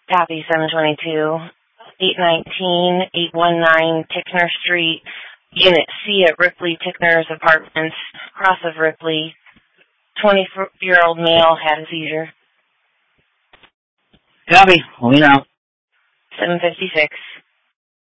Copy 722. 819 Tickner Street, Unit C at Ripley Tickner's Apartments, cross of Ripley. 20-year-old male had a seizure. Copy. Hold me now. 756.